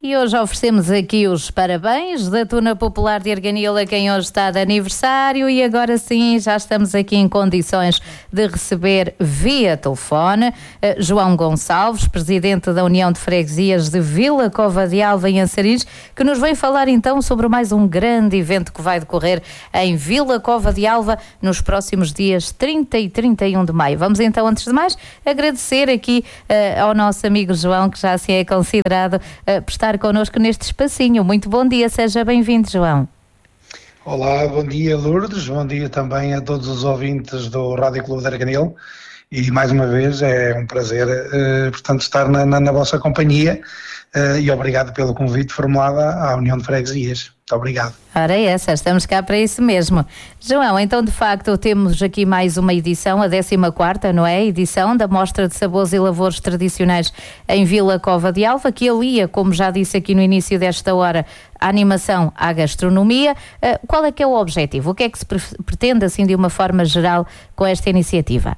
E hoje oferecemos aqui os parabéns da Tuna Popular de Arganil a quem hoje está de aniversário, e agora sim já estamos aqui em condições de receber via telefone João Gonçalves, presidente da União de Freguesias de Vila Cova de Alva em Ansariz, que nos vem falar então sobre mais um grande evento que vai decorrer em Vila Cova de Alva nos próximos dias 30 e 31 de maio. Vamos então, antes de mais, agradecer aqui ao nosso amigo João, que já assim é considerado, por estar connosco neste espacinho. Muito bom dia, seja bem-vindo, João. Olá, bom dia, Lourdes, bom dia também a todos os ouvintes do Rádio Clube de Arganil, e mais uma vez é um prazer, portanto, estar na vossa companhia, e obrigado pelo convite formulado à União de Freguesias. Muito obrigado. Ora é essa, estamos cá para isso mesmo. João, então de facto temos aqui mais uma edição, a 14ª, não é? Edição da Mostra de Sabores e Lavores Tradicionais em Vila Cova de Alva, que alia, como já disse aqui no início desta hora, a animação à gastronomia. Qual é que é o objetivo? O que é que se pretende, assim, de uma forma geral, com esta iniciativa?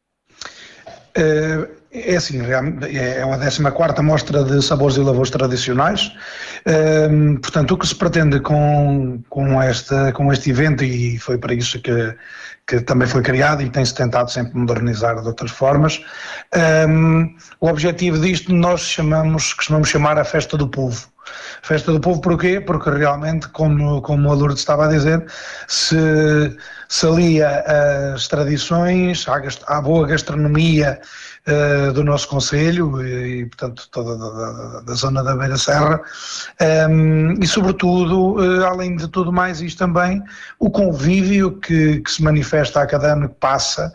É assim, é uma 14ª Mostra de Sabores e Lavores Tradicionais. Portanto, o que se pretende com este evento, e foi para isso que também foi criado e tem-se tentado sempre modernizar de outras formas, o objetivo disto costumamos chamar a Festa do Povo. Festa do Povo porquê? Porque realmente, como a Lourdes estava a dizer, se alia as tradições à boa gastronomia do nosso concelho e, portanto, toda da zona da Beira Serra, e sobretudo, além de tudo mais, isto também, o convívio que se manifesta a cada ano que passa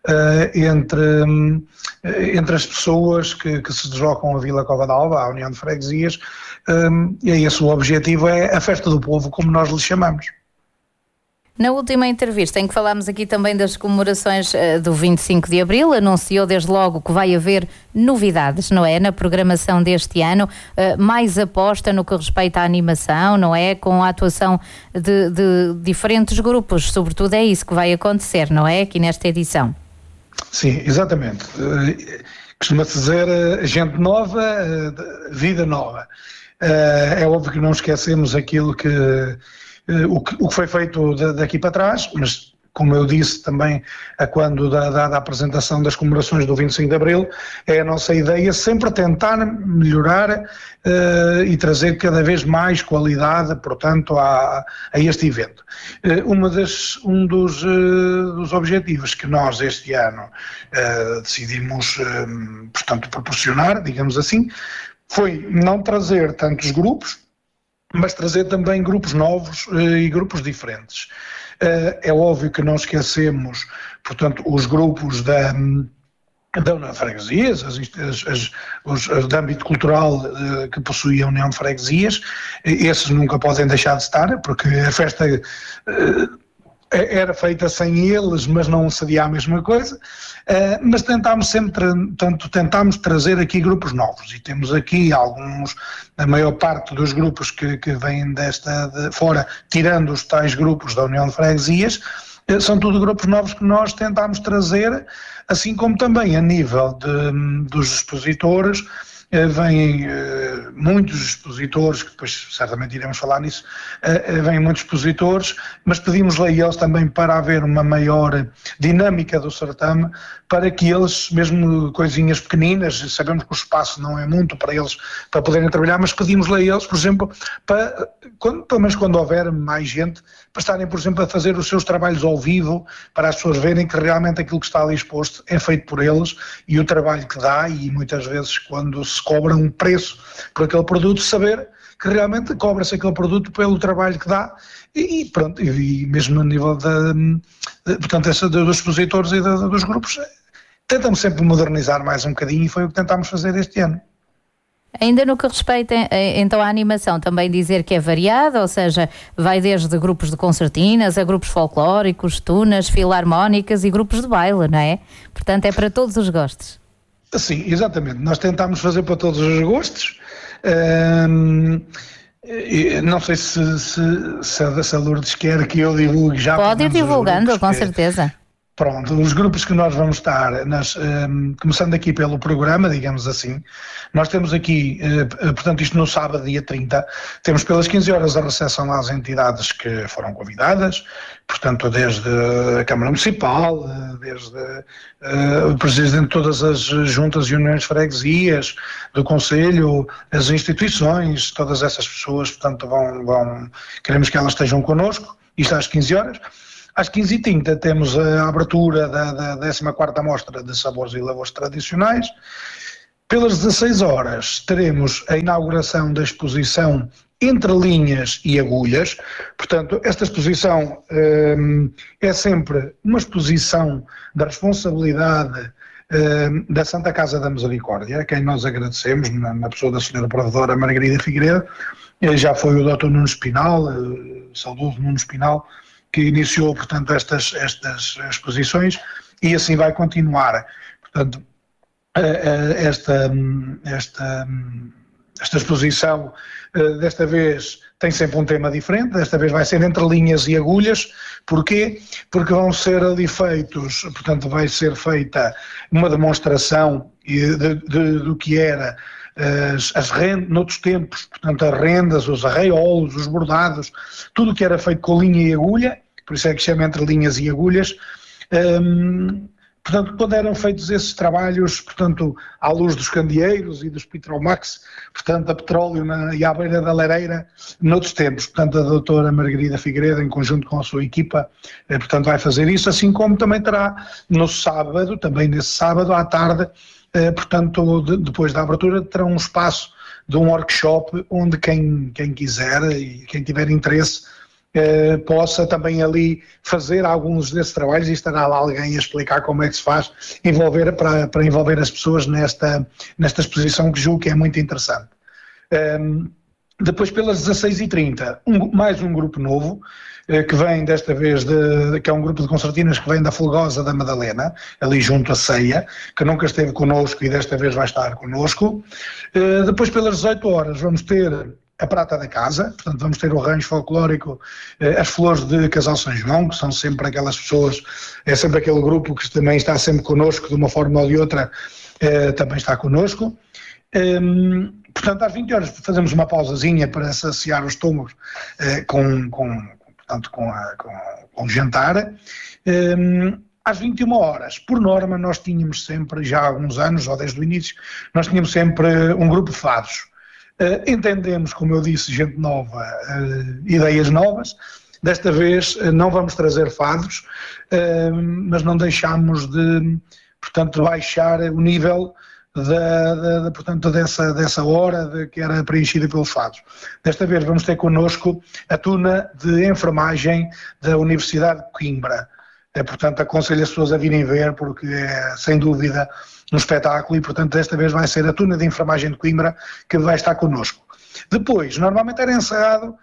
entre as pessoas que se deslocam a Vila Cova de Alva, à União de Freguesias, e é esse o objetivo, é a Festa do Povo, como nós lhe chamamos. Na última entrevista, em que falámos aqui também das comemorações do 25 de Abril, anunciou desde logo que vai haver novidades, não é? Na programação deste ano, mais aposta no que respeita à animação, não é? Com a atuação de diferentes grupos, sobretudo é isso que vai acontecer, não é? Aqui nesta edição. Sim, exatamente. Costuma-se dizer gente nova, vida nova. É óbvio que não esquecemos aquilo o que foi feito daqui para trás, mas como eu disse também quando da apresentação das comemorações do 25 de Abril, é a nossa ideia sempre tentar melhorar e trazer cada vez mais qualidade, portanto, a este evento. Um dos objetivos que nós este ano decidimos, portanto, proporcionar, digamos assim, foi não trazer tantos grupos, mas trazer também grupos novos e grupos diferentes. É óbvio que não esquecemos, portanto, os grupos da Freguesias, os de âmbito cultural que possui a União de Freguesias, esses nunca podem deixar de estar, porque a festa era feita sem eles, mas não seria a mesma coisa, mas tentámos trazer aqui grupos novos, e temos aqui alguns, a maior parte dos grupos que vêm fora, tirando os tais grupos da União de Freguesias, são tudo grupos novos que nós tentámos trazer, assim como também a nível dos expositores. Vêm muitos expositores, que depois certamente iremos falar nisso, vêm muitos expositores, mas pedimos-lhe a eles também para haver uma maior dinâmica do certame, para que eles, mesmo coisinhas pequeninas, sabemos que o espaço não é muito para eles, para poderem trabalhar, mas pedimos-lhe a eles, por exemplo, pelo menos quando houver mais gente, para estarem, por exemplo, a fazer os seus trabalhos ao vivo, para as pessoas verem que realmente aquilo que está ali exposto é feito por eles, e o trabalho que dá, e muitas vezes quando se cobra um preço por aquele produto, saber que realmente cobra-se aquele produto pelo trabalho que dá, e pronto, e mesmo a nível portanto, dos expositores e dos grupos, tentamos sempre modernizar mais um bocadinho, e foi o que tentámos fazer este ano. Ainda no que respeita então à animação, também dizer que é variada, ou seja, vai desde grupos de concertinas a grupos folclóricos, tunas, filarmónicas e grupos de baile, não é? Portanto, é para todos os gostos. Sim, exatamente. Nós tentámos fazer para todos os gostos. Não sei se a Lourdes quer que eu divulgue já. Pode ir divulgando, com certeza. Pronto, os grupos que nós vamos estar, começando aqui pelo programa, digamos assim, nós temos aqui, portanto isto no sábado, dia 30, temos pelas 15 horas a recepção às entidades que foram convidadas, portanto desde a Câmara Municipal, desde o Presidente de todas as juntas e uniões de freguesias, do Conselho, as instituições, todas essas pessoas, portanto queremos que elas estejam connosco, isto às 15 horas. Às 15h30 temos a abertura da 14ª Mostra de Sabores e Lavores Tradicionais. Pelas 16 horas teremos a inauguração da exposição Entre Linhas e Agulhas. Portanto, esta exposição é sempre uma exposição da responsabilidade da Santa Casa da Misericórdia, a quem nós agradecemos, na pessoa da Senhora Provedora Margarida Figueiredo. Já foi o Dr. Nuno Espinal, saudoso Nuno Espinal, que iniciou, portanto, estas exposições, e assim vai continuar. Portanto, esta exposição, desta vez, tem sempre um tema diferente, desta vez vai ser Entre Linhas e Agulhas. Porquê? Porque vão ser ali feitos, portanto, vai ser feita uma demonstração do que era as rendas, noutros tempos, portanto, as rendas, os arraiolos, os bordados, tudo o que era feito com linha e agulha, por isso é que chama Entre Linhas e Agulhas. Portanto, quando eram feitos esses trabalhos, portanto, à luz dos candeeiros e dos Petromax, portanto, a petróleo e à beira da lareira, noutros tempos, portanto, a doutora Margarida Figueiredo, em conjunto com a sua equipa, portanto, vai fazer isso, assim como também terá no sábado, também nesse sábado à tarde, portanto, depois da abertura, terá um espaço de um workshop onde quem quiser e quem tiver interesse possa também ali fazer alguns desses trabalhos, e estará lá alguém a explicar como é que se faz, para envolver as pessoas nesta exposição, que julgo que é muito interessante. Depois, pelas 16h30, mais um grupo novo, que vem desta vez, que é um grupo de concertinas que vem da Folgosa da Madalena, ali junto à Ceia, que nunca esteve connosco e desta vez vai estar connosco. Depois, pelas 18 horas, vamos ter a Prata da Casa, portanto vamos ter o rancho folclórico, as Flores de Casal São João, que são sempre aquelas pessoas, é sempre aquele grupo que também está sempre connosco, de uma forma ou de outra, também está connosco. Portanto, às 20 horas fazemos uma pausazinha para saciar os estômagos com jantar. Às 21 horas, por norma, nós tínhamos sempre, já há alguns anos, ou desde o início, nós tínhamos sempre um grupo de fados. Entendemos, como eu disse, gente nova, ideias novas. Desta vez não vamos trazer fados, mas não deixamos de, portanto, baixar o nível portanto, dessa hora que era preenchida pelos fados. Desta vez vamos ter connosco a tuna de enfermagem da Universidade de Coimbra. Portanto, aconselho as pessoas a virem ver, porque é, sem dúvida, um espetáculo, e, portanto, desta vez vai ser a tuna de enfermagem de Coimbra que vai estar connosco. Depois, normalmente era encerrado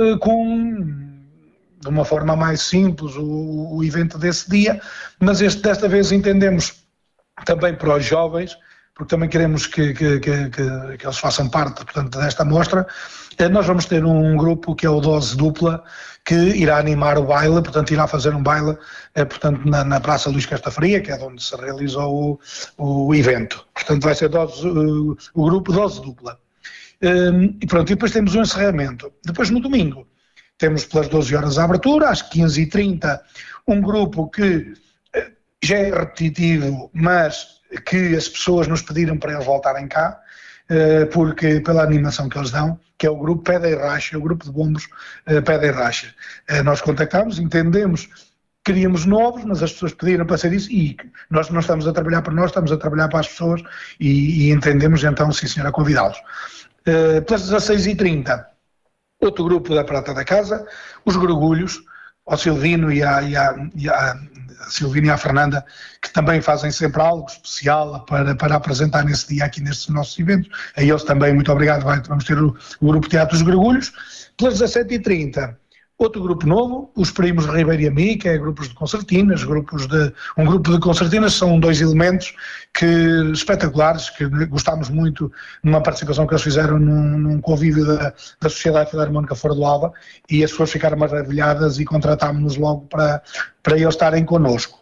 de uma forma mais simples o evento desse dia, mas desta vez entendemos também para os jovens, porque também queremos que eles façam parte, portanto, desta mostra. Nós vamos ter um grupo que é o Dose Dupla, que irá animar o baile, portanto irá fazer um baile, portanto, na Praça Luís Castafaria, que é de onde se realizou o evento. Portanto vai ser o grupo Dose Dupla. E pronto, e depois temos um encerramento. Depois no domingo temos pelas 12 horas a abertura, às 15h30, um grupo que já é repetitivo, mas que as pessoas nos pediram para eles voltarem cá, porque pela animação que eles dão, que é o grupo Pedra e Racha, o grupo de bombos Pedra e Racha. Nós contactámos, entendemos, queríamos novos, mas as pessoas pediram para ser isso, e nós não estamos a trabalhar para nós, estamos a trabalhar para as pessoas, e entendemos então, sim senhora, convidá-los. Pelas 16h30, outro grupo da Prata da Casa, os Gregulhos, ao Silvino e a Silvina e a Fernanda, que também fazem sempre algo especial para apresentar nesse dia aqui nestes nossos eventos. A eles também, muito obrigado. Vamos ter o Grupo Teatro dos Gregulhos. Pelas 17h30, outro grupo novo, os Primos de Ribeiro e Ami, que é grupos de concertinas. Um grupo de concertinas são dois elementos espetaculares, que gostámos muito numa participação que eles fizeram num convívio da Sociedade Filarmónica Fora do Alva, e as pessoas ficaram maravilhadas e contratámos-nos logo para eles estarem connosco.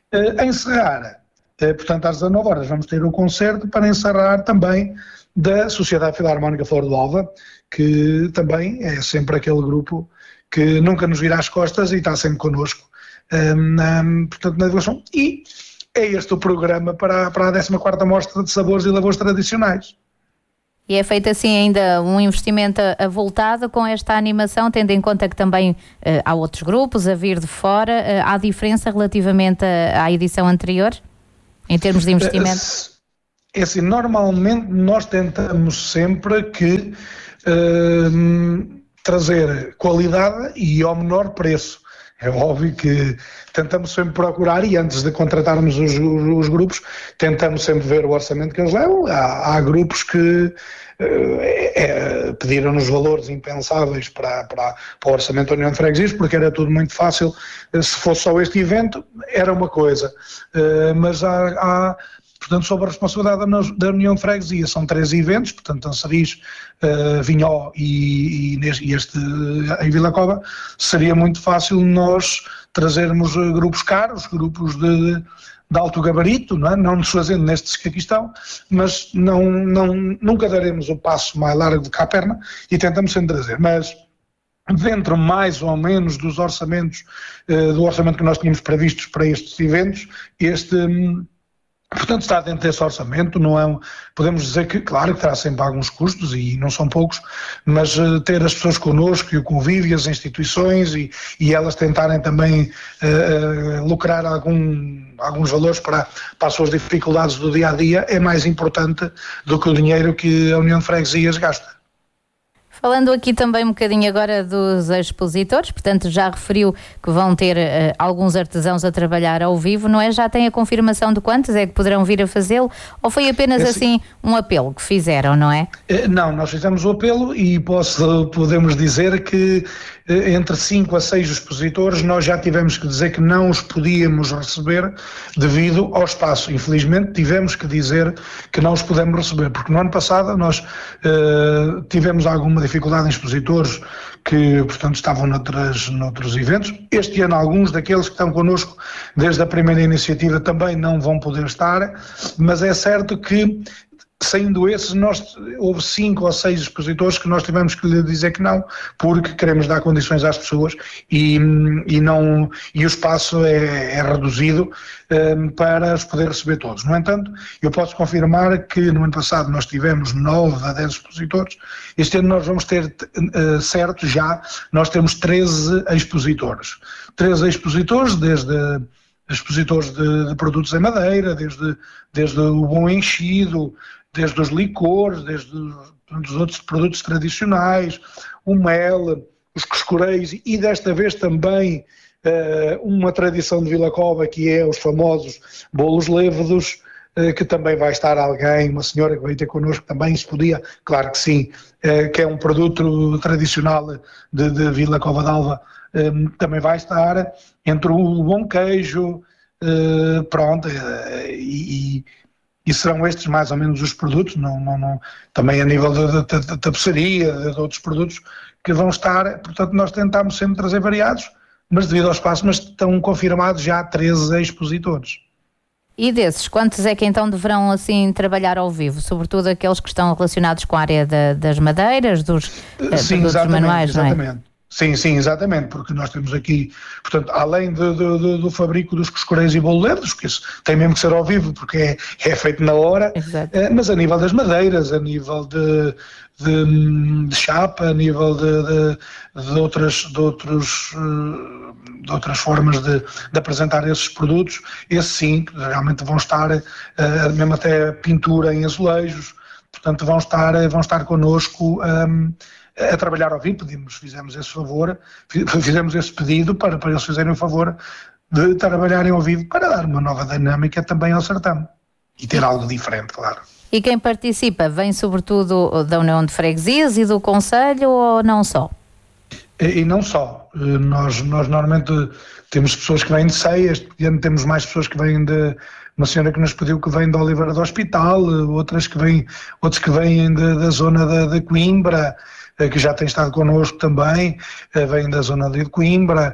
A encerrar, portanto, às 19 horas vamos ter o concerto para encerrar também da Sociedade Filarmónica Flor do Alva, que também é sempre aquele grupo que nunca nos vira as costas e está sempre connosco, portanto, na divulgação. E é este o programa para a 14ª Mostra de Sabores e Lavores Tradicionais. E é feito assim ainda um investimento avultado com esta animação, tendo em conta que também há outros grupos a vir de fora. Há diferença relativamente à edição anterior, em termos de investimento? É assim, normalmente nós tentamos sempre que trazer qualidade e ao menor preço. É óbvio que tentamos sempre procurar, e antes de contratarmos os grupos, tentamos sempre ver o orçamento que eles levam. Há grupos que pediram-nos valores impensáveis para o orçamento da União de Freguesias, porque era tudo muito fácil. Se fosse só este evento, era uma coisa. Mas portanto, sob a responsabilidade da União de Freguesia, são 3 eventos, portanto, Anseriz, Vinhó e este em Vila Cova. Seria muito fácil nós trazermos grupos caros, grupos de alto gabarito, não nos fazendo nestes que aqui estão, mas nunca daremos o passo mais largo de cá a perna e tentamos sempre trazer. Mas dentro mais ou menos dos orçamentos, do orçamento que nós tínhamos previstos para estes eventos, portanto, está dentro desse orçamento. Não podemos dizer que, claro, que terá sempre alguns custos, e não são poucos, mas ter as pessoas connosco e o convívio, as instituições, e elas tentarem também lucrar alguns valores para as suas dificuldades do dia-a-dia é mais importante do que o dinheiro que a União de Freguesias gasta. Falando aqui também um bocadinho agora dos expositores, portanto já referiu que vão ter alguns artesãos a trabalhar ao vivo, não é? Já tem a confirmação de quantos é que poderão vir a fazê-lo, ou foi apenas assim um apelo que fizeram, não é? Não, nós fizemos o apelo e podemos dizer que entre 5 a 6 expositores nós já tivemos que dizer que não os podíamos receber devido ao espaço. Infelizmente tivemos que dizer que não os podemos receber, porque no ano passado nós tivemos alguma dificuldade em expositores que, portanto, estavam noutros eventos. Este ano alguns daqueles que estão connosco desde a primeira iniciativa também não vão poder estar, mas é certo que, saindo esses, houve 5 ou 6 expositores que nós tivemos que lhe dizer que não, porque queremos dar condições às pessoas e o espaço é reduzido para os poder receber todos. No entanto, eu posso confirmar que no ano passado nós tivemos 9 a 10 expositores. Este ano nós vamos ter, certo já, nós temos 13 expositores. 13 expositores, desde expositores de produtos em madeira, desde o bom enchido, desde os licores, desde os outros produtos tradicionais, o mel, os coscoreios, e desta vez também uma tradição de Vila Cova, que é os famosos bolos lévedos, que também vai estar alguém, uma senhora que vai ter connosco também, se podia, claro que sim, que é um produto tradicional de Vila Cova d'Alva, também vai estar, entre o bom queijo, pronto, e serão estes mais ou menos os produtos, também a nível da tapeçaria, de outros produtos que vão estar. Portanto, nós tentamos sempre trazer variados, mas devido ao espaço, mas estão confirmados já 13 expositores. E desses, quantos é que então deverão assim trabalhar ao vivo? Sobretudo aqueles que estão relacionados com a área das madeiras, dos produtos manuais, não é? Exatamente. Sim, exatamente, porque nós temos aqui, portanto, além do fabrico dos coscoreiros e boledos, que isso tem mesmo que ser ao vivo, porque é feito na hora, mas a nível das madeiras, a nível de chapa, a nível de outras formas de apresentar esses produtos, esses sim, realmente vão estar, mesmo até pintura em azulejos, portanto vão estar connosco a trabalhar ao vivo. Fizemos esse favor, fizemos esse pedido para eles fazerem o favor de trabalharem ao vivo para dar uma nova dinâmica também ao certame e ter algo diferente, claro. E quem participa vem sobretudo da União de Freguesias e do Conselho, ou não só? E não só. Nós normalmente temos pessoas que vêm de Ceia, este ano temos mais pessoas que vêm uma senhora que nos pediu que vem de Oliveira do Hospital, outros que vêm da zona de Coimbra, que já tem estado connosco também, vem da zona de Coimbra,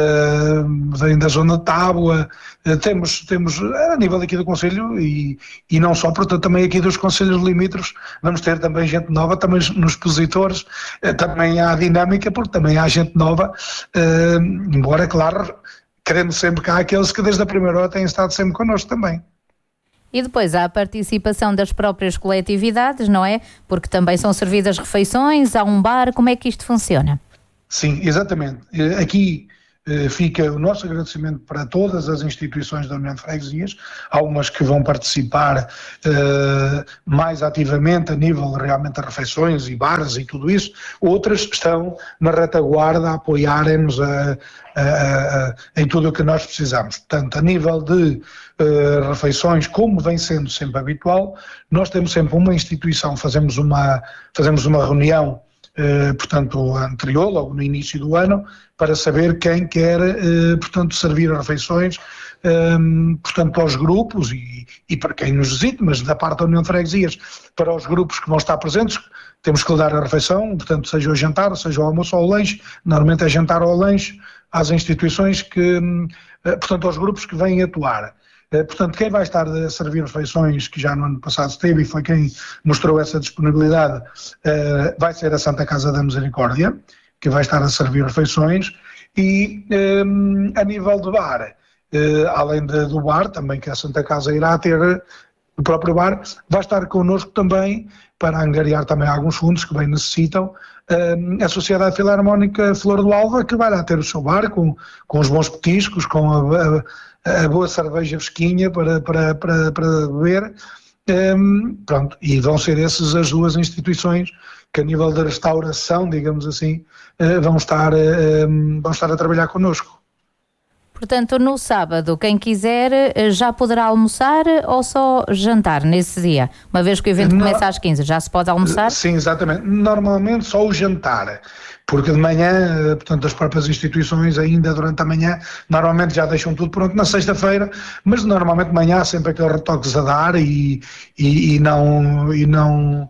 vem da zona de Tábua, temos a nível aqui do Conselho e não só, portanto também aqui dos Conselhos limítrofes, vamos ter também gente nova, também nos expositores, também há dinâmica, porque também há gente nova, embora, claro, querendo sempre cá aqueles que desde a primeira hora têm estado sempre connosco também. E depois há a participação das próprias coletividades, não é? Porque também são servidas refeições, há um bar, como é que isto funciona? Sim, exatamente. Aqui fica o nosso agradecimento para todas as instituições da União de Freguesias, algumas que vão participar mais ativamente a nível realmente de refeições e bares e tudo isso, outras estão na retaguarda a apoiarem-nos em tudo o que nós precisamos. Portanto, a nível de refeições, como vem sendo sempre habitual, nós temos sempre uma instituição, fazemos uma reunião, portanto, anterior, logo no início do ano, para saber quem quer, portanto, servir as refeições, portanto, aos grupos e para quem nos visite, mas da parte da União de Freguesias, para os grupos que vão estar presentes, temos que lhe dar a refeição, portanto, seja o jantar, seja o almoço ou o lanche, normalmente é jantar ou lanche, às instituições que, portanto, aos grupos que vêm atuar. Portanto, quem vai estar a servir refeições, que já no ano passado esteve e foi quem mostrou essa disponibilidade, vai ser a Santa Casa da Misericórdia, que vai estar a servir refeições, e a nível do bar, além do bar, também que a Santa Casa irá ter o próprio bar, vai estar connosco também, para angariar também alguns fundos que bem necessitam, a Sociedade Filarmónica Flor do Alva, que vai lá ter o seu bar, com os bons petiscos, com a boa cerveja fresquinha para beber, pronto, e vão ser essas as duas instituições que a nível da restauração, digamos assim, vão estar a trabalhar connosco. Portanto, no sábado, quem quiser já poderá almoçar ou só jantar nesse dia? Uma vez que o evento começa às 15, já se pode almoçar? Sim, exatamente. Normalmente só o jantar, porque de manhã, portanto, as próprias instituições ainda durante a manhã, normalmente já deixam tudo pronto na sexta-feira, mas normalmente de manhã há sempre aqueles retoques a dar e não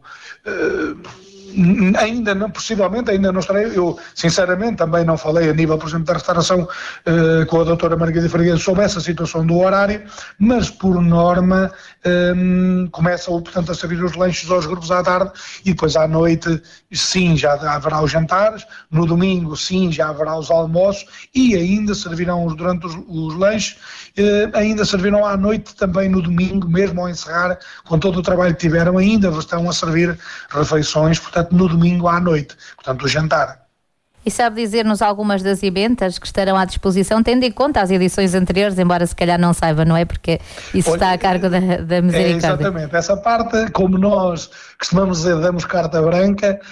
ainda não, possivelmente ainda não estarei, eu sinceramente também não falei a nível, por exemplo, da restauração com a doutora Margarida Fregueses sobre essa situação do horário, mas por norma começam, portanto, a servir os lanches aos grupos à tarde e depois à noite sim já haverá os jantares, no domingo sim já haverá os almoços e ainda servirão durante os lanches, ainda servirão à noite também no domingo, mesmo ao encerrar, com todo o trabalho que tiveram, ainda estão a servir refeições, portanto no domingo à noite, portanto o jantar. E sabe dizer-nos algumas das eventas que estarão à disposição, tendo em conta as edições anteriores, embora se calhar não saiba, não é? Porque isso está a cargo da Misericórdia. Exatamente, essa parte, como nós costumamos dizer, damos carta branca,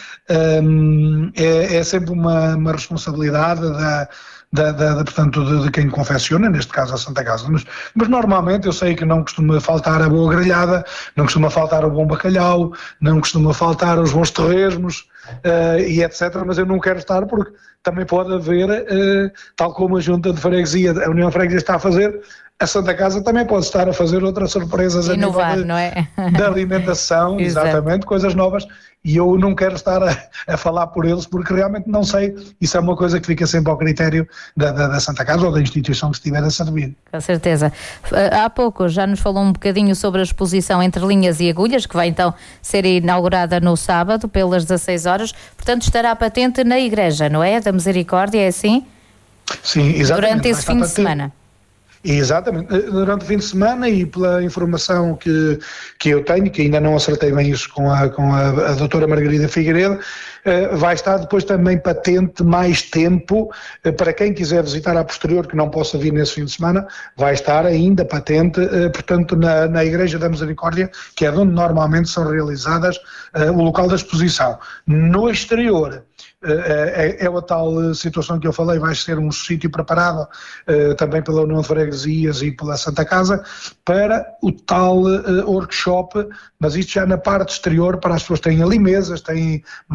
é sempre uma responsabilidade portanto, de quem confecciona, neste caso a Santa Casa, mas normalmente eu sei que não costuma faltar a boa grelhada, não costuma faltar o bom bacalhau, não costuma faltar os bons torresmos e etc, mas eu não quero estar porque também pode haver, tal como a Junta de Freguesia, a União de Freguesia está a fazer, a Santa Casa também pode estar a fazer outras surpresas inovar, a nível não é? Da alimentação, exatamente, coisas novas, e eu não quero estar a falar por eles porque realmente não sei, isso é uma coisa que fica sempre ao critério da Santa Casa ou da instituição que estiver a servir. Com certeza. Há pouco já nos falou um bocadinho sobre a exposição Entre Linhas e Agulhas, que vai então ser inaugurada no sábado pelas 16 horas, portanto estará patente na igreja, não é? Da Misericórdia, é assim? Sim, exatamente. Durante esse fim de semana. Exatamente, durante o fim de semana e pela informação que eu tenho, que ainda não acertei bem isso com a doutora Margarida Figueiredo, vai estar depois também patente mais tempo, para quem quiser visitar a posterior que não possa vir nesse fim de semana, vai estar ainda patente, portanto na Igreja da Misericórdia, que é onde normalmente são realizadas o local da exposição. No exterior, é a tal situação que eu falei, vai ser um sítio preparado também pela União de Freguesias e pela Santa Casa para o tal workshop, mas isto já na parte exterior, para as pessoas têm ali mesas, têm máquinas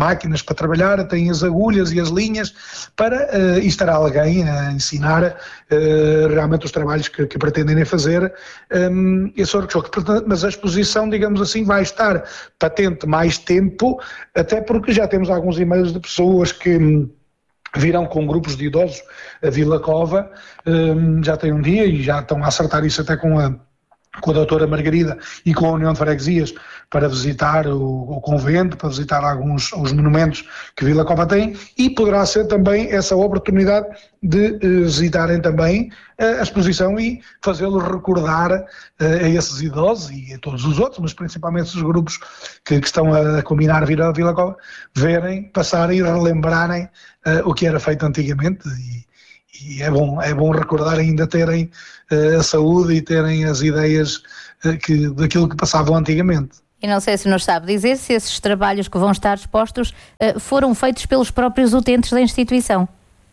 para trabalhar, têm as agulhas e as linhas para e estará alguém a ensinar realmente os trabalhos que pretendem fazer esse workshop. Mas a exposição, digamos assim, vai estar patente mais tempo, até porque já temos alguns e-mails de pessoas que virão com grupos de idosos a Vila Cova, já tem um dia e já estão a acertar isso até com a doutora Margarida e com a União de Freguesias para visitar o convento, para visitar os monumentos que Vila Cova tem, e poderá ser também essa oportunidade de visitarem também a exposição e fazê-los recordar a esses idosos e a todos os outros, mas principalmente esses grupos que estão a combinar vir a Vila Cova, verem, passarem e relembrarem o que era feito antigamente. E é bom recordar ainda terem a saúde e terem as ideias daquilo que passavam antigamente. E não sei se nos sabe dizer se esses trabalhos que vão estar expostos foram feitos pelos próprios utentes da instituição.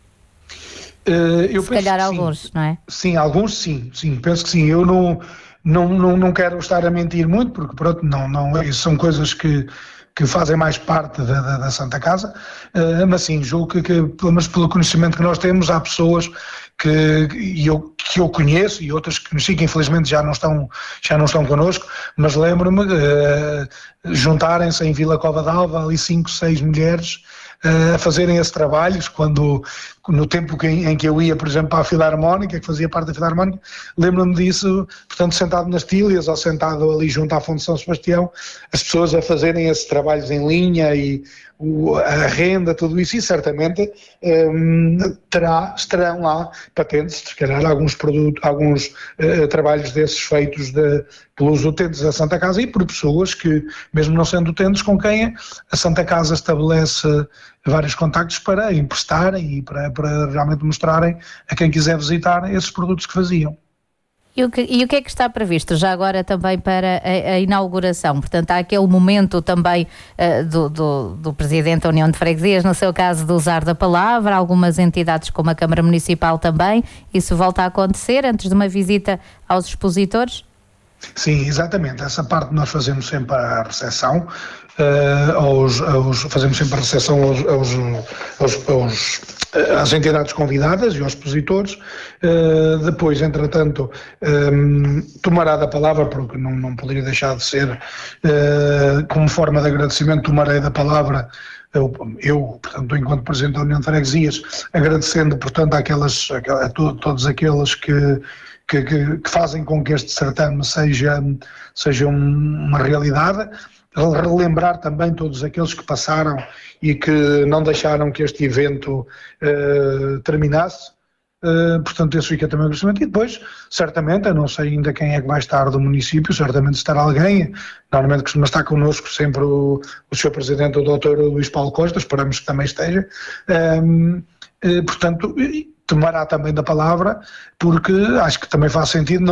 Eu se calhar alguns, não é? Sim, alguns sim, penso que sim. Eu não quero estar a mentir muito, porque pronto, isso são coisas que fazem mais parte da Santa Casa, mas sim, julgo que pelo menos pelo conhecimento que nós temos, há pessoas que eu conheço e outras que infelizmente já não estão connosco, mas lembro-me juntarem-se em Vila Cova d'Alva ali 5, 6 mulheres a fazerem esse trabalho, quando no tempo em que eu ia, por exemplo, para a Filarmónica, que fazia parte da Filarmónica, lembro-me disso, portanto, sentado nas tilhas ou sentado ali junto à Fonte de São Sebastião, as pessoas a fazerem esses trabalhos em linha e a renda, tudo isso, e certamente estarão lá patentes, se calhar alguns trabalhos desses feitos pelos utentes da Santa Casa e por pessoas que, mesmo não sendo utentes, com quem a Santa Casa estabelece vários contactos para emprestarem e para realmente mostrarem a quem quiser visitar esses produtos que faziam. E o que é que está previsto já agora também para a inauguração? Portanto, há aquele momento também do Presidente da União de Freguesias, no seu caso de usar da palavra, algumas entidades como a Câmara Municipal também. Isso volta a acontecer antes de uma visita aos expositores? Sim, exatamente. Essa parte nós fazemos sempre a recepção, fazemos sempre a recepção às entidades convidadas e aos expositores. Depois, entretanto, tomará da palavra, porque não poderia deixar de ser, como forma de agradecimento, tomarei da palavra eu, portanto, enquanto Presidente da União de Freguesias, agradecendo, portanto, a todos aqueles que fazem com que este certame seja uma realidade, relembrar também todos aqueles que passaram e que não deixaram que este evento terminasse. Portanto, esse fica também o agradecimento. E depois, certamente, eu não sei ainda quem é que vai estar do município, certamente estará alguém, normalmente costuma estar connosco sempre o Sr. Presidente, o Dr. Luís Paulo Costa, esperamos que também esteja. Portanto, tomará também da palavra, porque acho que também faz sentido,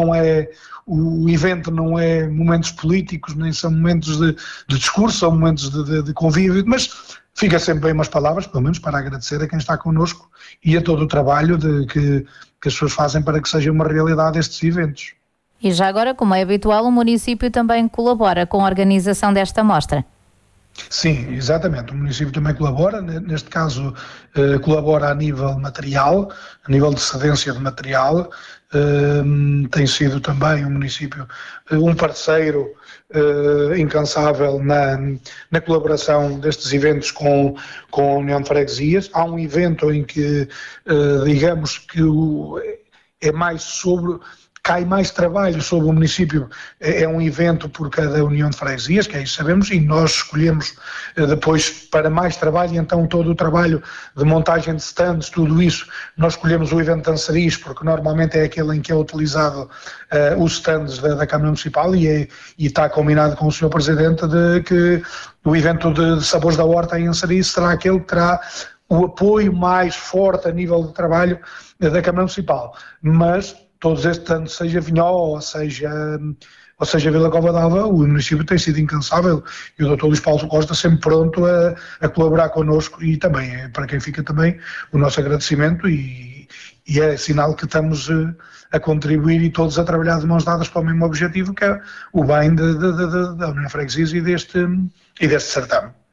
o evento não é momentos políticos, nem são momentos de discurso, são momentos de convívio, mas fica sempre bem umas palavras, pelo menos para agradecer a quem está connosco e a todo o trabalho que as pessoas fazem para que seja uma realidade estes eventos. E já agora, como é habitual, o município também colabora com a organização desta mostra? Sim, exatamente. O município também colabora, neste caso colabora a nível material, a nível de cedência de material. Tem sido também o município um parceiro incansável na colaboração destes eventos com a União de Freguesias. Há um evento em que, digamos que é mais cai mais trabalho sobre o município, é um evento por cada União de Freguesias, que é isso sabemos, e nós escolhemos depois para mais trabalho, então todo o trabalho de montagem de stands, tudo isso, nós escolhemos o evento de dançariz, porque normalmente é aquele em que é utilizado os stands da Câmara Municipal e está combinado com o Sr. Presidente de que o evento de Sabores da Horta em Ansariz será aquele que terá o apoio mais forte a nível de trabalho da Câmara Municipal, mas todos estes anos, seja Vinhó ou seja Vila Cova d'Alva, o município tem sido incansável e o Dr. Luís Paulo Costa sempre pronto a colaborar connosco e também, para quem fica também, o nosso agradecimento e é sinal que estamos a contribuir e todos a trabalhar de mãos dadas para o mesmo objetivo, que é o bem da União de Freguesias e deste certame.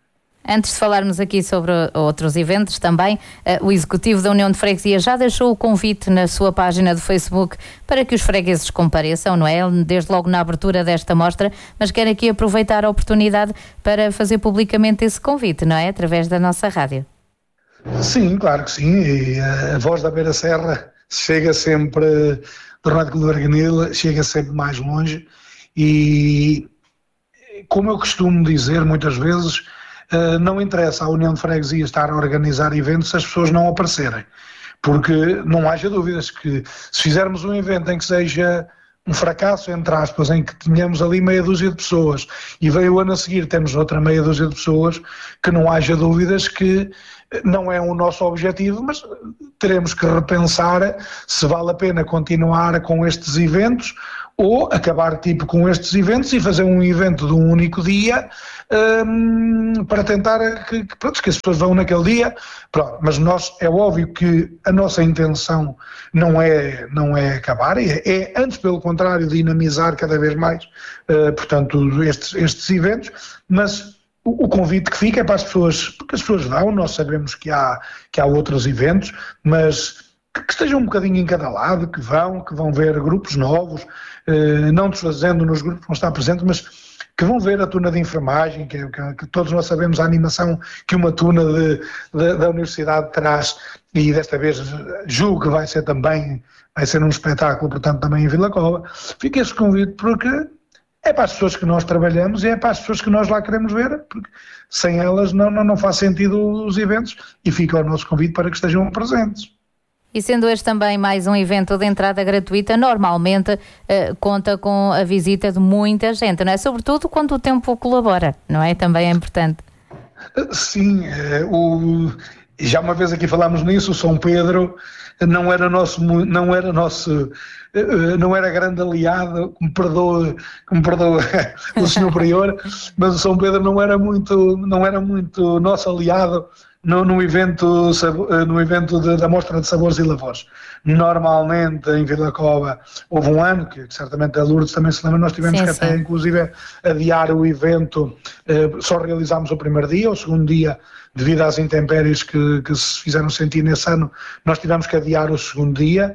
Antes de falarmos aqui sobre outros eventos também, o Executivo da União de Freguesia já deixou o convite na sua página do Facebook para que os fregueses compareçam, não é? Desde logo na abertura desta mostra, mas quero aqui aproveitar a oportunidade para fazer publicamente esse convite, não é? Através da nossa rádio. Sim, claro que sim, e a voz da Beira Serra chega sempre, do Rádio Clube de Arganil, chega sempre mais longe e, como eu costumo dizer muitas vezes, não interessa à União de Freguesia estar a organizar eventos se as pessoas não aparecerem, porque não haja dúvidas que se fizermos um evento em que seja um fracasso, entre aspas, em que tenhamos ali meia dúzia de pessoas e veio o ano a seguir temos outra meia dúzia de pessoas, que não haja dúvidas que não é o nosso objetivo, mas teremos que repensar se vale a pena continuar com estes eventos ou acabar tipo com estes eventos e fazer um evento de um único dia para tentar que as pessoas vão naquele dia. Pronto, mas é óbvio que a nossa intenção não é acabar, é antes pelo contrário dinamizar cada vez mais, portanto, estes eventos, mas o convite que fica é para as pessoas, porque as pessoas vão, nós sabemos que há outros eventos, mas que estejam um bocadinho em cada lado, que vão ver grupos novos, não desfazendo nos grupos que vão estar presentes, mas que vão ver a tuna de enfermagem, que todos nós sabemos a animação que uma tuna da universidade traz, e desta vez julgo que vai ser um espetáculo, portanto também em Vila Cova. Fica esse convite porque é para as pessoas que nós trabalhamos e é para as pessoas que nós lá queremos ver, porque sem elas não faz sentido os eventos, e fica o nosso convite para que estejam presentes. E sendo este também mais um evento de entrada gratuita, normalmente conta com a visita de muita gente, não é? Sobretudo quando o tempo colabora, não é? Também é importante. Sim, já uma vez aqui falámos nisso, o São Pedro não era grande aliado, que me perdoe o Sr. Prior, mas o São Pedro não era muito nosso aliado no evento da Mostra de Sabores e Lavores. Normalmente em Vila Cova houve um ano, que certamente a Lourdes também se lembra, nós tivemos que até inclusive adiar o evento, só realizámos o primeiro dia, o segundo dia, devido às intempéries que se fizeram sentir nesse ano, nós tivemos que adiar o segundo dia,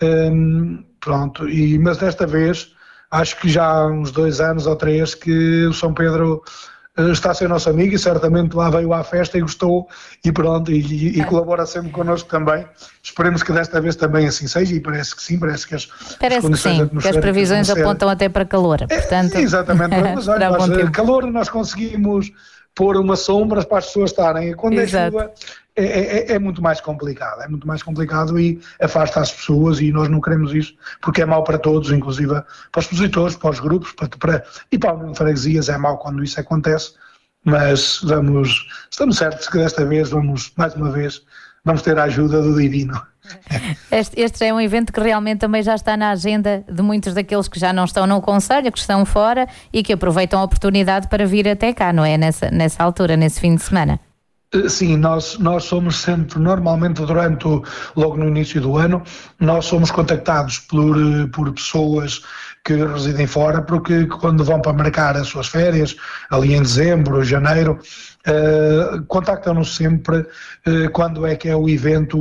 pronto, mas desta vez, acho que já há uns 2 anos ou 3 que o São Pedro está a ser nosso amigo e certamente lá veio à festa e gostou e pronto, e colabora sempre connosco também. Esperemos que desta vez também assim seja, e parece que sim, parece que as condições que as previsões apontam até para calor, portanto... Exatamente, mas olha, calor nós conseguimos pôr umas sombras para as pessoas estarem, quando é chuva é muito mais complicado e afasta as pessoas, e nós não queremos isso, porque é mau para todos, inclusive para os expositores, para os grupos, e para a União de Freguesias é mau quando isso acontece, mas estamos certos que desta vez mais uma vez, ter a ajuda do Divino. Este é um evento que realmente também já está na agenda de muitos daqueles que já não estão no Conselho, que estão fora e que aproveitam a oportunidade para vir até cá, não é? Nessa altura, nesse fim de semana. Sim, nós somos sempre, normalmente logo no início do ano, nós somos contactados por pessoas que residem fora, porque quando vão para marcar as suas férias, ali em dezembro, janeiro, contactam-nos sempre quando é que é o evento,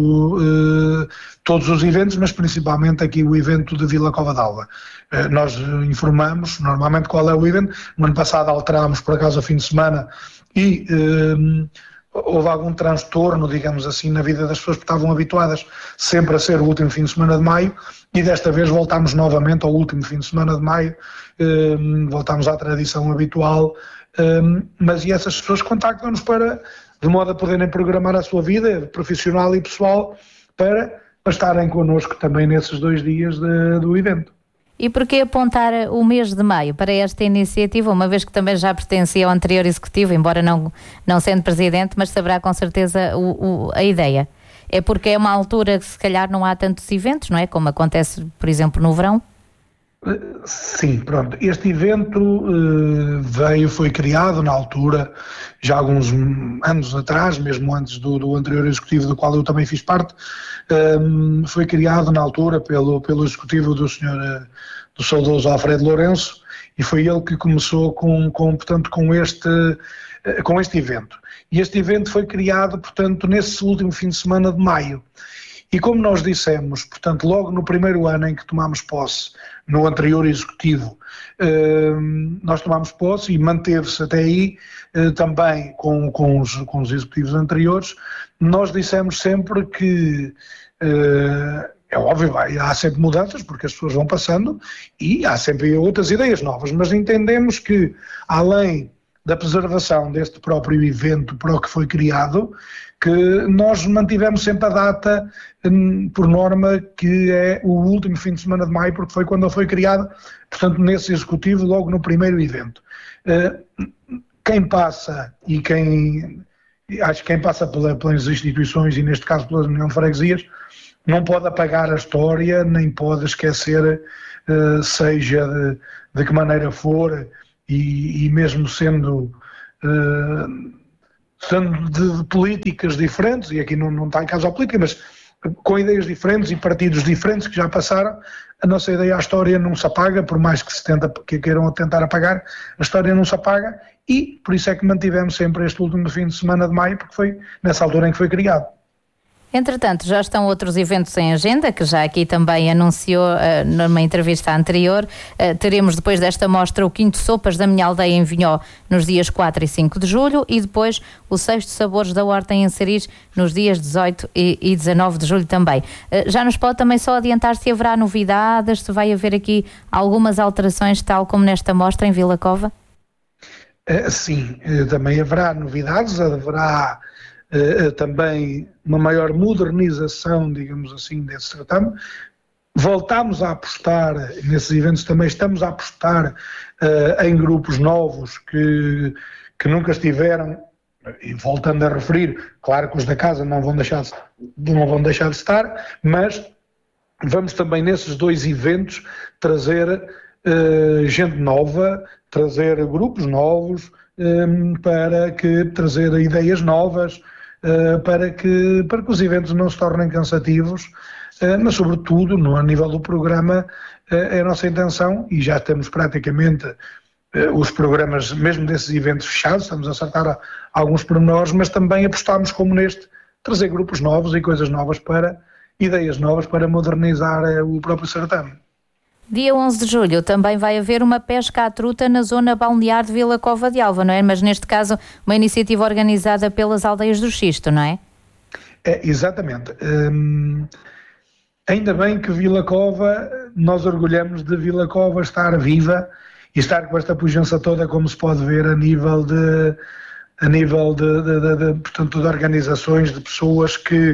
todos os eventos, mas principalmente aqui o evento de Vila Cova d'Alva. Nós informamos normalmente qual é o evento. No ano passado alterámos por acaso o fim de semana e houve algum transtorno, digamos assim, na vida das pessoas, porque estavam habituadas sempre a ser o último fim de semana de maio, e desta vez voltámos novamente ao último fim de semana de maio, voltámos à tradição habitual, mas e essas pessoas contactam-nos de modo a poderem programar a sua vida profissional e pessoal para estarem connosco também nesses 2 dias do evento. E porquê apontar o mês de maio para esta iniciativa, uma vez que também já pertencia ao anterior executivo, embora não sendo presidente, mas saberá com certeza a ideia? É porque é uma altura que se calhar não há tantos eventos, não é? Como acontece, por exemplo, no verão? Sim, pronto. Este evento foi criado na altura, já há alguns anos atrás, mesmo antes do anterior executivo, do qual eu também fiz parte, foi criado na altura pelo executivo do saudoso Alfredo Lourenço, e foi ele que começou portanto, com este evento. E este evento foi criado, portanto, nesse último fim de semana de maio. E como nós dissemos, portanto, logo no primeiro ano em que tomámos posse, no anterior executivo, nós tomámos posse e manteve-se até aí também com os executivos anteriores. Nós dissemos sempre que, é óbvio, há sempre mudanças porque as pessoas vão passando e há sempre outras ideias novas, mas entendemos que, além da preservação deste próprio evento para o que foi criado, que nós mantivemos sempre a data, por norma, que é o último fim de semana de maio, porque foi quando ele foi criado, portanto, nesse executivo, logo no primeiro evento. Quem passa acho que quem passa pelas instituições, e neste caso pela União de Freguesias, não pode apagar a história, nem pode esquecer, seja de que maneira for, e mesmo sendo de políticas diferentes, e aqui não está em causa a política, mas com ideias diferentes e partidos diferentes que já passaram, a nossa ideia, a história não se apaga, por mais que queiram tentar apagar, a história não se apaga, e por isso é que mantivemos sempre este último fim de semana de maio, porque foi nessa altura em que foi criado. Entretanto, já estão outros eventos em agenda, que já aqui também anunciou numa entrevista anterior. Teremos depois desta mostra o 5º Sopas da Minha Aldeia em Vinhó nos dias 4 e 5 de julho e depois o 6º Sabores da Horta em Anseriz nos dias 18 e 19 de julho também. Já nos pode também só adiantar se haverá novidades, se vai haver aqui algumas alterações, tal como nesta mostra em Vila Cova? Sim, também haverá novidades, haverá também uma maior modernização, digamos assim, desse certame. Voltámos a apostar, nesses eventos também estamos a apostar em grupos novos que nunca estiveram, e voltando a referir, claro que os da casa não vão deixar de estar, mas vamos também nesses 2 eventos trazer gente nova, trazer grupos novos, trazer ideias novas, para que os eventos não se tornem cansativos, mas sobretudo, a nível do programa, é a nossa intenção, e já temos praticamente os programas, mesmo desses eventos fechados, estamos a acertar alguns pormenores, mas também apostamos, como neste, trazer grupos novos e coisas novas ideias novas para modernizar o próprio certame. Dia 11 de julho também vai haver uma pesca à truta na zona balnear de Vila Cova de Alva, não é? Mas neste caso uma iniciativa organizada pelas Aldeias do Xisto, não é? Exatamente. Ainda bem que Vila Cova, nós orgulhamos de Vila Cova estar viva e estar com esta pujança toda, como se pode ver, a nível de portanto, de organizações, de pessoas que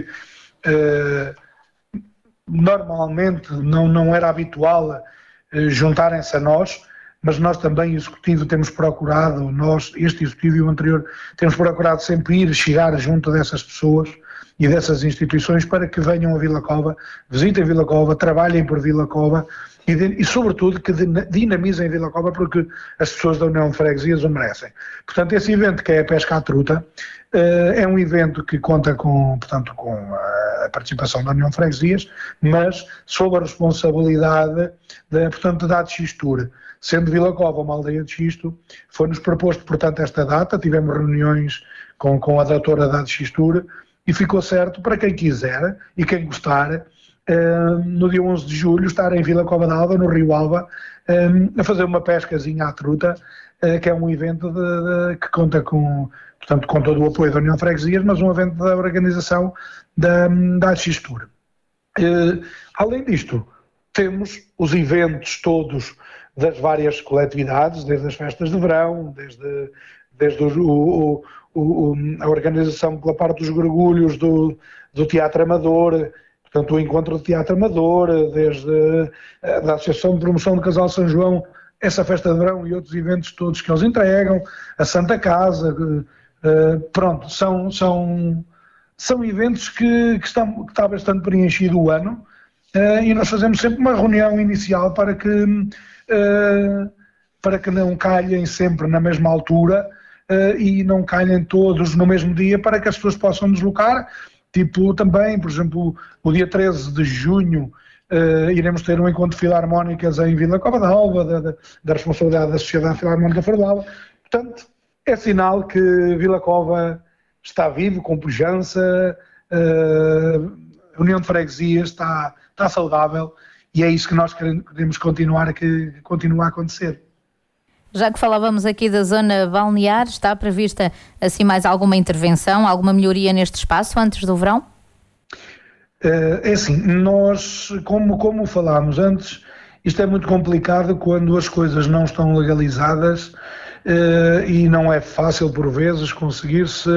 normalmente não era habitual juntarem-se a nós, mas nós também, executivo, temos procurado, este executivo e o anterior, temos procurado sempre chegar junto dessas pessoas e dessas instituições para que venham a Vila Cova, visitem Vila Cova, trabalhem por Vila Cova e sobretudo, que dinamizem Vila Cova, porque as pessoas da União de Freguesias o merecem. Portanto, esse evento, que é a pesca à truta, é um evento que conta portanto, com a participação da União de Freguesias, mas sob a responsabilidade da ADXTUR. Sendo Vila Cova uma aldeia de xisto, foi-nos proposto, portanto, esta data, tivemos reuniões com a doutora da ADXTUR e ficou certo para quem quiser e quem gostar, no dia 11 de julho, estar em Vila Cova de Alva, no Rio Alva, a fazer uma pescazinha à truta, que é um evento que conta com todo o apoio da União de Freguesias, mas um evento da organização da ADXTUR. Além disto, temos os eventos todos das várias coletividades, desde as festas de verão, desde a organização pela parte dos mergulhos do Teatro Amador, portanto o encontro do Teatro Amador, desde a Associação de Promoção do Casal São João, essa festa de verão e outros eventos todos que eles entregam, a Santa Casa, pronto, são eventos que está bastante preenchido o ano, e nós fazemos sempre uma reunião inicial para que não calhem sempre na mesma altura e não calhem todos no mesmo dia, para que as pessoas possam deslocar, tipo também, por exemplo, o dia 13 de junho iremos ter um encontro de filarmónicas em Vila Cova da Alva, da responsabilidade da Sociedade Filarmónica Fardalva. Portanto, é sinal que Vila Cova está vivo, com pujança, a União de Freguesias está saudável, e é isso que nós queremos continuar a acontecer. Já que falávamos aqui da zona balnear, está prevista assim mais alguma intervenção, alguma melhoria neste espaço antes do verão? É assim, nós, como falámos antes, isto é muito complicado quando as coisas não estão legalizadas, e não é fácil por vezes conseguir-se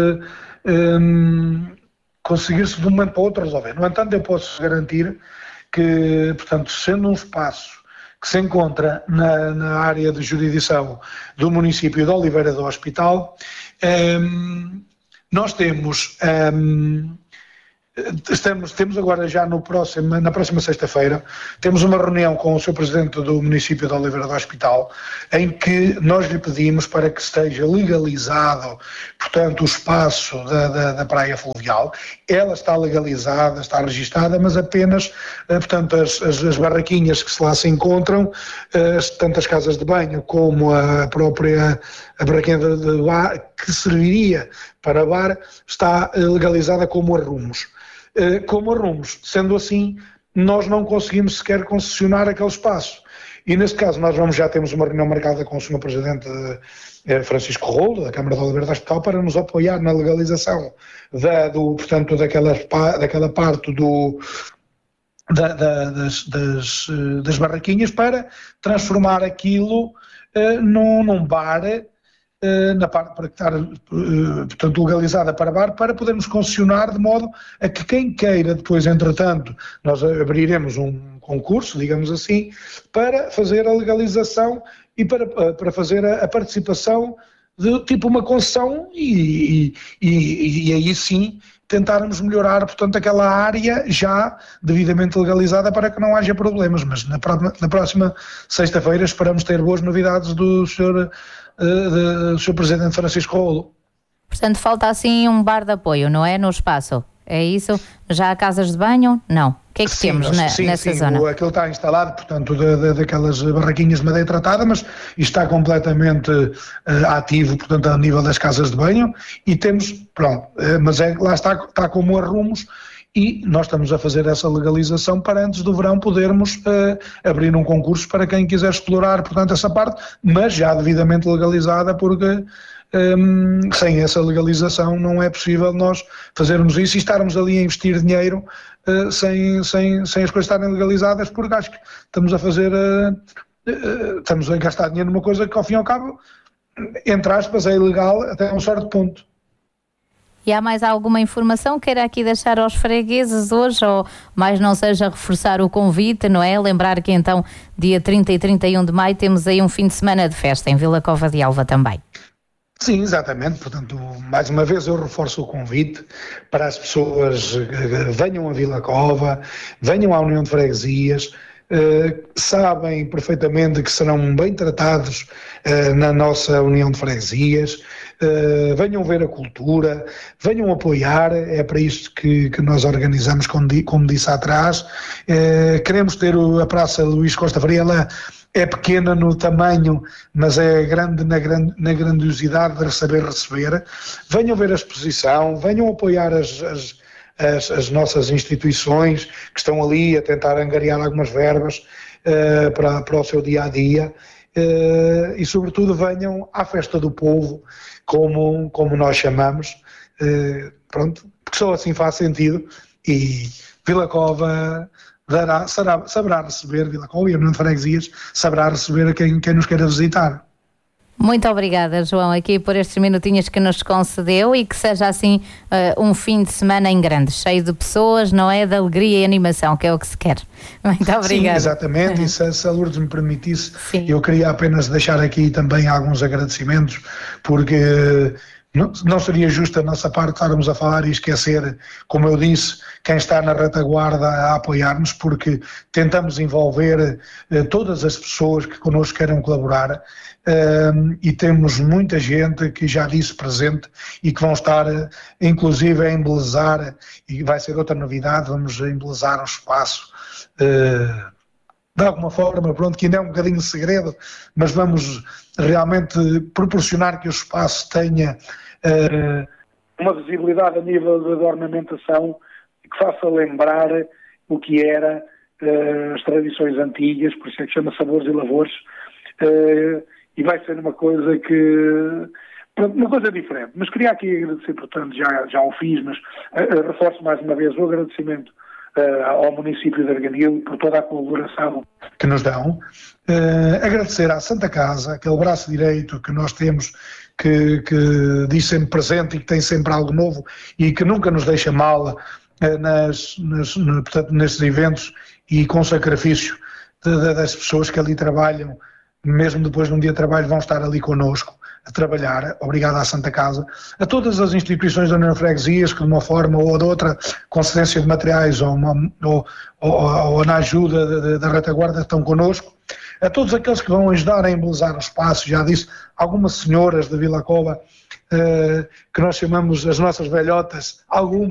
de um momento para o outro resolver. No entanto, eu posso garantir que, portanto, sendo um espaço que se encontra na área de jurisdição do município de Oliveira do Hospital, nós temos agora já na próxima sexta-feira, temos uma reunião com o Sr. Presidente do município de Oliveira do Hospital, em que nós lhe pedimos para que esteja legalizado, portanto, o espaço da praia fluvial. Ela está legalizada, está registada, mas apenas, portanto, as barraquinhas que lá se encontram, tanto as casas de banho como a própria barraquinha de bar, que serviria para bar, está legalizada como arrumos. Sendo assim, nós não conseguimos sequer concessionar aquele espaço. E neste caso nós já temos uma reunião marcada com o Sr. Presidente Francisco Roldo, da Câmara de Oliveira do Hospital, para nos apoiar na legalização portanto, daquela parte das barraquinhas, para transformar aquilo num bar, na parte para estar, portanto, legalizada para bar, para podermos concessionar, de modo a que quem queira depois, entretanto, nós abriremos um concurso, digamos assim, para fazer a legalização e para fazer a participação de tipo uma concessão e aí sim tentarmos melhorar, portanto, aquela área já devidamente legalizada, para que não haja problemas. Mas na próxima sexta-feira esperamos ter boas novidades do Sr. Presidente Francisco Rolo. Portanto, falta assim um bar de apoio, não é? No espaço. É isso? Já há casas de banho? Não. O que é que temos nessa zona? Aquilo está instalado, portanto, daquelas barraquinhas de madeira tratada, mas está completamente ativo, portanto, a nível das casas de banho, e temos, pronto, mas lá está como arrumos, e nós estamos a fazer essa legalização para antes do verão podermos abrir um concurso para quem quiser explorar, portanto, essa parte, mas já devidamente legalizada, porque sem essa legalização não é possível nós fazermos isso e estarmos ali a investir dinheiro sem as coisas estarem legalizadas, porque acho que estamos a gastar dinheiro numa coisa que, ao fim e ao cabo, entre aspas, é ilegal até um certo ponto. E há mais alguma informação que queira aqui deixar aos fregueses hoje, ou mais não seja reforçar o convite, não é? Lembrar que então dia 30 e 31 de maio temos aí um fim de semana de festa em Vila Cova de Alva também. Sim, exatamente. Portanto, mais uma vez eu reforço o convite para as pessoas que venham a Vila Cova, venham à União de Freguesias, sabem perfeitamente que serão bem tratados na nossa União de Freguesias, venham ver a cultura, venham apoiar, é para isto que nós organizamos, como disse atrás. Queremos ter a Praça Luís Costa Faria, ela é pequena no tamanho, mas é grande na grandiosidade de saber receber. Venham ver a exposição, venham apoiar as nossas instituições que estão ali a tentar angariar algumas verbas para o seu dia-a-dia, e sobretudo venham à Festa do Povo, como nós chamamos, pronto, porque só assim faz sentido, e Vila Cova saberá receber, Vila Cova e a União de Freguesias saberá receber a quem nos queira visitar. Muito obrigada, João, aqui por estes minutinhos que nos concedeu, e que seja assim um fim de semana em grande, cheio de pessoas, não é? De alegria e animação, que é o que se quer. Muito obrigada. Sim, exatamente, e se a Lourdes me permitisse, eu queria apenas deixar aqui também alguns agradecimentos, porque Não seria justo a nossa parte estarmos a falar e esquecer, como eu disse, quem está na retaguarda a apoiar-nos, porque tentamos envolver todas as pessoas que connosco queiram colaborar, e temos muita gente que já disse presente e que vão estar inclusive a embelezar, e vai ser outra novidade, vamos embelezar um espaço de alguma forma, pronto, que ainda é um bocadinho de segredo, mas vamos realmente proporcionar que o espaço tenha uma visibilidade a nível de ornamentação que faça lembrar o que era as tradições antigas, por isso é que chama Sabores e Lavores, e vai ser uma coisa diferente. Mas queria aqui agradecer, portanto, já o fiz, mas reforço mais uma vez o agradecimento ao município de Arganil por toda a colaboração que nos dão, agradecer à Santa Casa, aquele braço direito que nós temos, que diz sempre presente e que tem sempre algo novo e que nunca nos deixa mal portanto, nestes eventos, e com sacrifício das pessoas que ali trabalham, mesmo depois de um dia de trabalho vão estar ali connosco a trabalhar. Obrigado à Santa Casa, a todas as instituições da União de Freguesias que de uma forma ou de outra, com cedência de materiais ou na ajuda da retaguarda estão connosco, a todos aqueles que vão ajudar a embelezar o espaço, já disse, algumas senhoras de Vila Cova, que nós chamamos as nossas velhotas, algumas